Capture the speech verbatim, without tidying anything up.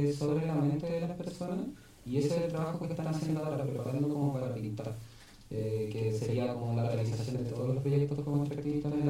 eh, sobre la mente de las personas, y ese es el trabajo que están haciendo ahora, preparando como para pintar, eh, que sería como la realización de todos los proyectos como extractivistas en